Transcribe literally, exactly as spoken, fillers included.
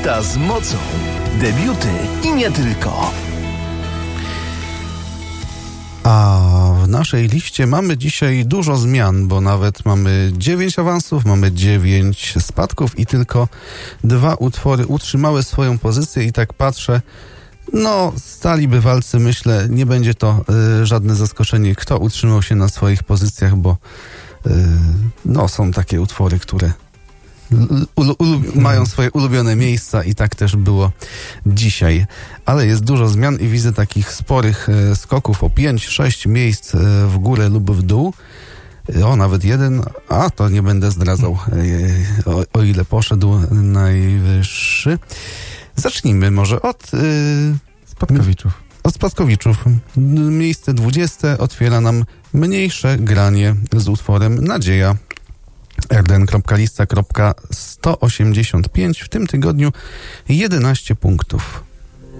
Lista z mocą. Debiuty i nie tylko. A w naszej liście mamy dzisiaj dużo zmian, bo nawet mamy dziewięć awansów, mamy dziewięć spadków i tylko dwa utwory utrzymały swoją pozycję i tak patrzę, no stali bywalcy, myślę, nie będzie to y, żadne zaskoczenie, kto utrzymał się na swoich pozycjach, bo y, no są takie utwory, które Ulu, ulu, mają swoje ulubione miejsca i tak też było dzisiaj. Ale jest dużo zmian i widzę takich sporych e, skoków o pięć sześć miejsc e, w górę lub w dół. E, o, nawet jeden, a to nie będę zdradzał, e, o, o ile poszedł najwyższy. Zacznijmy może od... E, Spadkowiczów. Od Spadkowiczów. Miejsce dwudzieste otwiera nam mniejsze granie z utworem Nadzieja. er de en kropka lista kropka sto osiemdziesiąt pięć w tym tygodniu jedenaście punktów.